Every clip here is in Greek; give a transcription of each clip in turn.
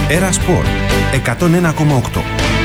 Έρα Σπορ 101,8.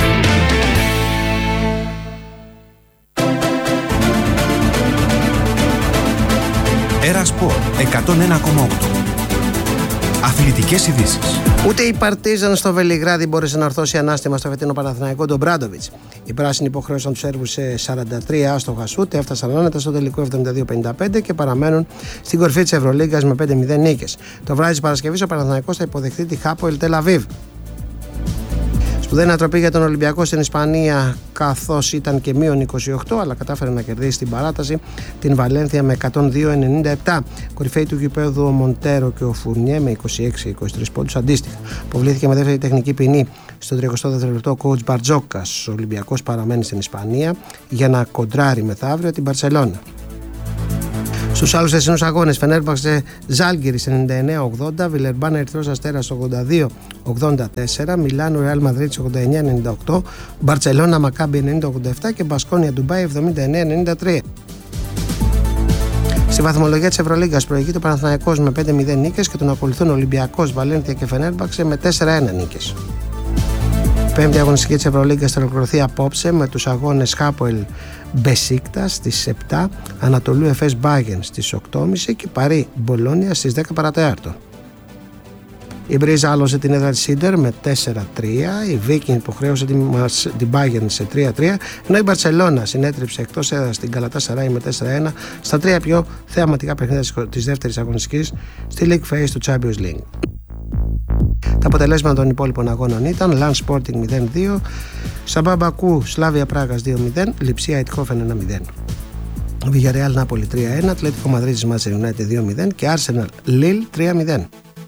Έρα Σπορ 101,8. Αθλητικές ειδήσεις. Ούτε η Παρτίζαν στο Βελιγράδι μπόρεσε να ορθώσει ανάστημα στο φετινό Παναθηναϊκό τον Μπράντοβιτς. Οι πράσινοι υποχρέωσαν τους Σέρβους σε 43 άστοχα σούτ, έφτασαν άνετα στο τελικό 72-55 και παραμένουν στην κορφή της Ευρωλίγκας με 5-0 νίκες. Το βράδυ της Παρασκευής ο Παναθηναϊκός θα υποδεχθεί τη Χάποελ Τελ Αβίβ. Σπουδαία ανατροπή για τον Ολυμπιακό στην Ισπανία, καθώς ήταν και μείον 28, αλλά κατάφερε να κερδίσει την παράταση την Βαλένθια με 102-97. Κορυφαίοι του γηπέδου ο Μοντέρο και ο Φουρνιέ με 26-23 πόντους αντίστοιχα. Αποβλήθηκε με δεύτερη τεχνική ποινή στο 32ο λεπτό ο coach Μπαρτζόκας. Ο Ολυμπιακός παραμένει στην Ισπανία για να κοντράρει μεθαύριο την Μπαρσελόνα. Στους άλλους θεσινούς αγώνες, Φενέρμπαξε Ζάλγκιρις 99-80, Βιλερμπάν Ερυθρός Αστέρας 82-84, Μιλάνο Ρεάλ Μαδρίτης 89-98, Μπαρτσελώνα Μακάμπι 90-87 και Μπασκόνια Ντουμπάι 79-93. Στη βαθμολογία της Ευρωλίγκας προηγείται ο Παναθηναϊκός με 5-0 νίκες και τον ακολουθούν Ολυμπιακός, Βαλένθια και Φενέρμπαξε με 4-1 νίκες. Η πέμπτη αγωνιστική της Ευρωλίγκας θα ολοκληρωθεί απόψε με τους αγώνες Χάποελ Μπεσίκτας στις 7, Ανατολού Εφές Μπάγεν στις 8.30 και Παρί Μπολόνια στις 10 παρατέταρτο. Η Μπρίζα άλωσε την έδρα της Σίντερ με 4-3, η Βίκιν υποχρέωσε την Μπάγεν σε 3-3, ενώ η Μπαρσελόνα συνέτριψε εκτός έδρας την Γκαλατάσαράι με 4-1 στα τρία πιο θεαματικά παιχνίδια της δεύτερης αγωνιστικής στη League Phase του Champions League. Τα αποτελέσματα των υπόλοιπων αγώνων ήταν Λαν Sporting 0-2, Σαμπά Μπακού Σλάβια Πράγας 2-0, Λιψία Αιτχόφεν 1-0. Βιγιαρεάλ Νάπολη 3-1, Ατλέτικο Μαδρίτης Μάντσεστερ United 2-0 και Άρσεναλ Λιλ 3-0.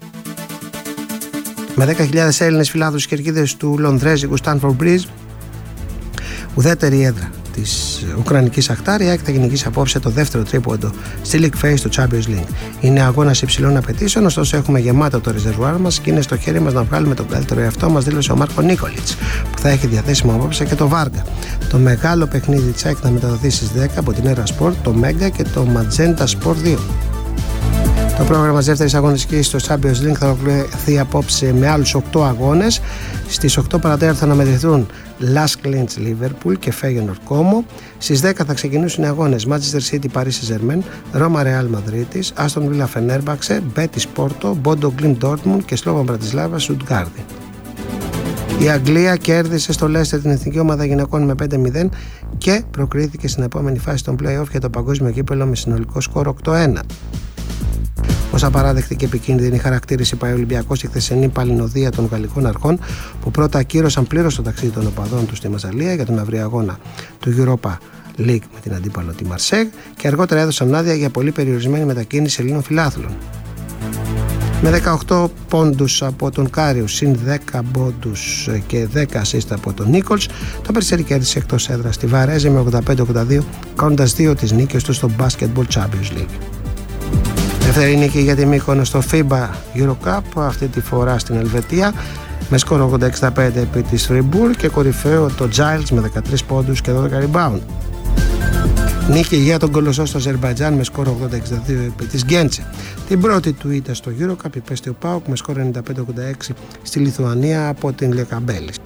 Με 10.000 Έλληνες φιλάθλους στις κερκίδες του λονδρέζικου Stanford Bridge, ουδέτερη έδρα της Ουκρανικής Αχτάρ, η ΑΕΚ θα κυνηγήσει απόψε το δεύτερο τρίποντο στη League Phase του Champions League. Είναι αγώνας υψηλών απαιτήσεων, ωστόσο έχουμε γεμάτο το ρεζερβουάρ μας και είναι στο χέρι μας να βγάλουμε τον καλύτερο εαυτό μας, δήλωσε ο Μάρκο Νίκολιτς, που θα έχει διαθέσιμο απόψε και το Βάργα. Το μεγάλο παιχνίδι της ΑΕΚ θα μεταδοθεί στις 10 από την Έρα Sport, το Μέγκα και το Magenta Sport 2. Το πρόγραμμα της δεύτερης αγωνιστικής στο Champions League θα ολοκληρωθεί απόψε με άλλους 8 αγώνες. Στις 8 παρατέταρτο θα αναμετρηθούν Lask Linz Liverpool και Feyenoord Como. Στις 10 θα ξεκινήσουν οι αγώνες Manchester City Paris Saint-Germain, Roma Real Madrid, Aston Villa Fenerbahce, Betis Porto, Bodo Glimt Dortmund και Slovan Bratislava Stuttgart. Η Αγγλία κέρδισε στο Leicester την εθνική ομάδα γυναικών με 5-0 και προκρίθηκε στην επόμενη φάση των play-off για το παγκόσμιο κύπελλο με συνολικό σκορ 8-1. Ως απαράδεκτη και επικίνδυνη χαρακτήρισε πάει ο Ολυμπιακός στη χθεσινή παλινοδία των γαλλικών αρχών, που πρώτα ακύρωσαν πλήρως το ταξίδι των οπαδών του στη Μασσαλία για τον αύριο αγώνα του Europa League με την αντίπαλο τη Μαρσέγ και αργότερα έδωσαν άδεια για πολύ περιορισμένη μετακίνηση Ελλήνων φιλάθλων. Με 18 πόντους από τον Κάριο συν 10 πόντους και 10 assist από τον Νίκολς, το Περιστέρι κέρδισε εκτός έδρας τη Βαρέζη με 85-82, κάνοντας 2 τις νίκες του στο Basketball Champions League. Δεύτερη νίκη για τη Μύκονο στο FIBA Eurocup, αυτή τη φορά στην Ελβετία, με σκορ 80-65 επί της Fribourg και κορυφαίο το Giles με 13 πόντους και 12 rebound. Νίκη για τον Κολοσσό στο Αζερμπαϊτζάν με σκορ 80-62 επί της Γκέντσε. Την πρώτη του ήττα στο Eurocup υπέστη ο ΠΑΟΚ με σκορ 95-86 στη Λιθουανία από την Λεκαμπέλης.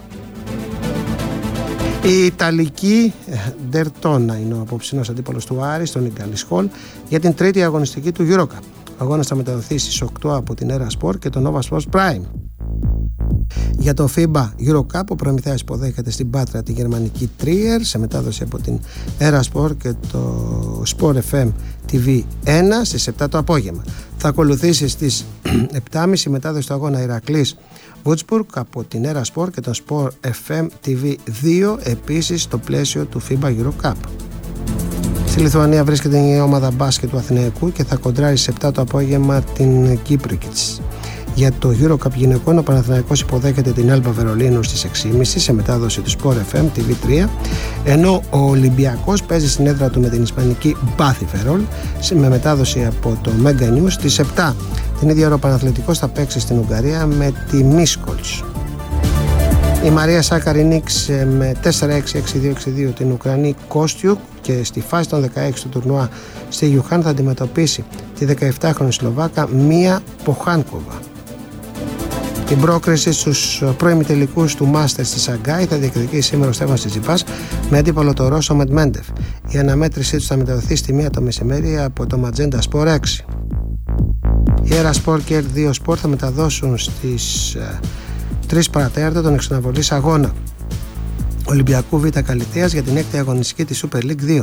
Η Ιταλική Ντερτόνα είναι ο απόψινός αντίπαλος του Άρη στον Ιγκάλις Χολ για την τρίτη αγωνιστική του Eurocup. Ο αγώνας θα μεταδοθεί στις 8 από την Έρα Sport και το Nova Sports Prime. Για το FIBA Eurocup ο Προμηθέας υποδέχεται στην Πάτρα τη γερμανική Trier σε μετάδοση από την Έρα Sport και το Sport FM TV 1 στις 7 το απόγευμα. Θα ακολουθήσει στις 7.30 μετάδοση του αγώνα Ηρακλής Βούτσμπουργκ από την Έρα Sport και το Sport FM TV 2 επίσης στο πλαίσιο του FIBA Eurocup. Στη Λιθουανία βρίσκεται η ομάδα μπάσκετ του Αθηναϊκού και θα κοντράρει σε 7 το απόγευμα την Κύπρικιτς. Για το Eurocup γυναικών ο Παναθηναϊκός υποδέχεται την Άλμπα Βερολίνου στις 6.30 σε μετάδοση του Sport FM TV 3, ενώ ο Ολυμπιακός παίζει στην έδρα του με την ισπανική Μπάθη Φερόλ με μετάδοση από το Mega News στις 7. Την ίδια ώρα ο Παναθλητικός θα παίξει στην Ουγγαρία με τη Μίσκολς. Η Μαρία Σάκαρη νίκησε με 4-6-6-2-6-2 την Ουκρανή Κόστιουκ και στη φάση των 16 του τουρνουά στη Γιουχάν θα αντιμετωπίσει τη 17χρονη Σλοβάκα Μία Ποχάνκοβα. Την πρόκριση στους προημιτελικούς του Masters στη Σαγκάη θα διεκδικήσει σήμερα ο Στέφανος Τσιτσιπάς με αντίπαλο το Ρώσο Μετμέντεφ. Η αναμέτρησή τους θα μεταδοθεί στη 1 το μεσημέρι από το Magenta Sport 6. Η Era Sport και η R2 Sport θα μεταδώσουν στις 3 παρατέρτα τον εξαναβολής αγώνα Ολυμπιακού Β' Καλυθέας για την 6η αγωνιστική της Super League 2.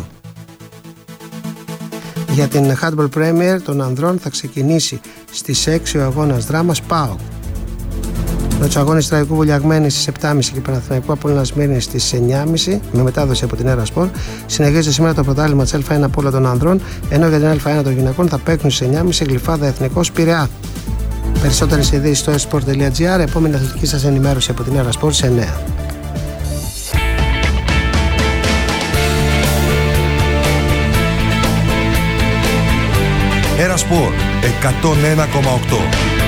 Για την Handball Premier των ανδρών θα ξεκινήσει στις 6 ο αγώνας δράμας ΠΑΟΚ. Με τους αγώνες Τραϊκού Βουλιαγμένη στις 7.30 και Παναθηναϊκού Απόλλωνας Σμύρνης στις 9.30 με μετάδοση από την Era Sport. Συνεχίζεται σήμερα το πρωτάθλημα της Α1 Πόλο των ανδρών, ενώ για την Α1 των γυναικών θα παίξουν στις 9.30 Γλυφάδα Εθνικός Πειραιά. Περισσότερες ειδήσεις στο esport.gr. Επόμενη αθλητική σας ενημέρωση από την Era Sport σε 9. Era Sport 101,8.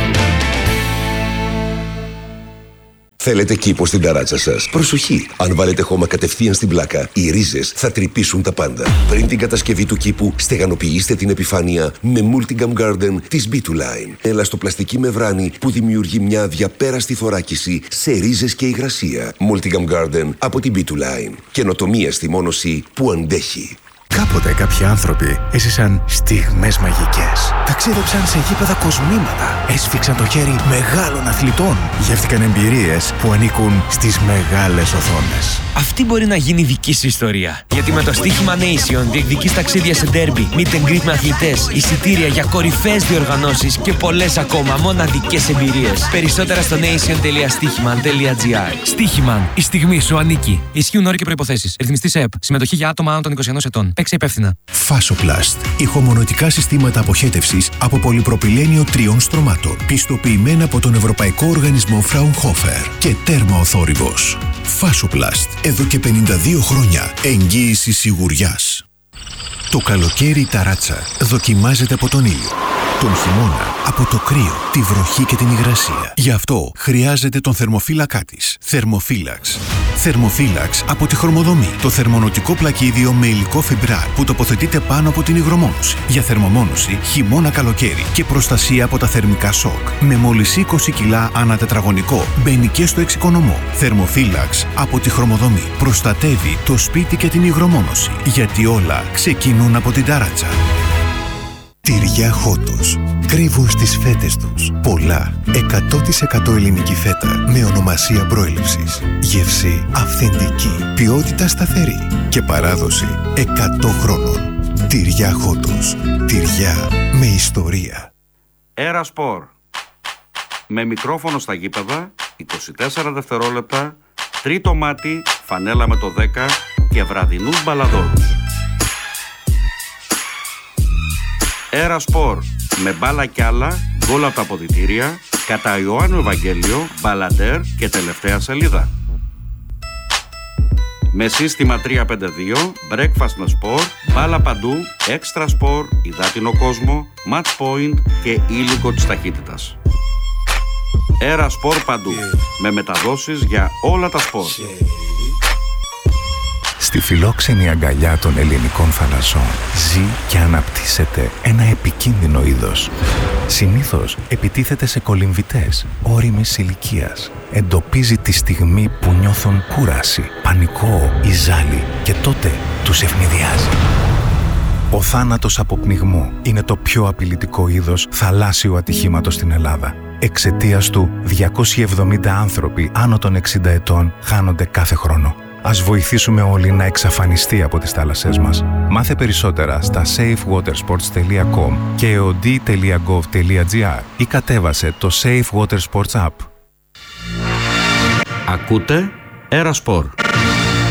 Θέλετε κήπο στην ταράτσα σας? Προσοχή! Αν βάλετε χώμα κατευθείαν στην πλάκα, οι ρίζες θα τρυπήσουν τα πάντα. Πριν την κατασκευή του κήπου, στεγανοποιήστε την επιφάνεια με Multigam Garden της B2Line. Ελαστοπλαστική μεμβράνη που δημιουργεί μια αδιαπέραστη θωράκιση σε ρίζες και υγρασία. Multigam Garden από την B2Line. Καινοτομία στη μόνωση που αντέχει. Κάποτε κάποιοι άνθρωποι έζησαν στιγμές μαγικές. Ταξίδεψαν σε γήπεδα κοσμήματα. Έσφιξαν το χέρι μεγάλων αθλητών. Γεύτηκαν εμπειρίες που ανήκουν στις μεγάλες οθόνες. Αυτή μπορεί να γίνει δική σου ιστορία. Γιατί με το στοίχημα Nation διεκδικείς ταξίδια σε ντέρμπι, meet and greet με αθλητές, εισιτήρια για κορυφαίες διοργανώσεις και πολλές ακόμα μοναδικές εμπειρίες. Περισσότερα στο nation.stichiman.gr. Stichiman, η στιγμή σου ανήκει. Ισχύουν όροι και προϋποθέσεις. Ρυθμιστής ΕΕΠ. Συμμετοχή για άτομα άνω των 21 ετών. Παίξε υπεύθυνα. Fasoplast. Ηχομονωτικά συστήματα αποχέτευσης από πολυπροπυλένιο 3 στρωμάτων. Πιστοποιημένα από τον Ευρωπαϊκό Οργανισμό Fraunhofer και τέρμα οθόρυβος. Fasoplast. Εδώ και 52 χρόνια εγγύηση σιγουριάς. Το καλοκαίρι η ταράτσα δοκιμάζεται από τον ήλιο. Τον χειμώνα από το κρύο, τη βροχή και την υγρασία. Γι' αυτό χρειάζεται τον θερμοφύλακά της. Θερμοφύλαξ. Θερμοφύλαξ από τη Χρωμοδομή. Το θερμονοτικό πλακίδιο με υλικό φιμπράρ που τοποθετείται πάνω από την υγρομόνωση. Για θερμομόνωση χειμώνα-καλοκαίρι και προστασία από τα θερμικά σοκ. Με μόλις 20 κιλά ανά τετραγωνικό. Μπαίνει και στο εξοικονομό. Θερμοφύλαξ από τη Χρωμοδομή. Προστατεύει το σπίτι και την υγρομόνωση. Γιατί όλα ξεκινούν από την ταράτσα. Τυριά Χότος. Κρύβουν στις φέτες τους πολλά 100% ελληνική φέτα με ονομασία προέλευσης. Γεύση αυθεντική, ποιότητα σταθερή και παράδοση 100 χρόνων. Τυριά Χότος. Τυριά με ιστορία. Era Sport. Με μικρόφωνο στα γήπεδα, 24 δευτερόλεπτα, τρίτο μάτι, φανέλα με το 10 και βραδινούς μπαλαδόρους. Era Sport, με μπάλα κι άλλα, γκολ από τα αποδυτήρια, κατά Ιωάννου Ευαγγέλιο, μπαλαντέρ και τελευταία σελίδα. Με σύστημα 352, breakfast με sport, μπάλα παντού, extra sport, υδάτινο κόσμο, match point και ήλικο της ταχύτητας. Era Sport παντού, με μεταδόσεις για όλα τα σπορ. Στη φιλόξενη αγκαλιά των ελληνικών θαλασσών ζει και αναπτύσσεται ένα επικίνδυνο είδος. Συνήθως επιτίθεται σε κολυμβητές όριμης ηλικίας. Εντοπίζει τη στιγμή που νιώθουν κούραση, πανικό ή ζάλι και τότε τους ευνηδιάζει. Ο θάνατος από πνιγμό είναι το πιο απειλητικό είδος θαλάσσιου ατυχήματος στην Ελλάδα. Εξαιτίας του, 270 άνθρωποι άνω των 60 ετών χάνονται κάθε χρόνο. Ας βοηθήσουμε όλοι να εξαφανιστεί από τις θάλασσές μας. Μάθε περισσότερα στα safewatersports.com και eod.gov.gr ή κατέβασε το Safe Water Sports App. Ακούτε Era Sport.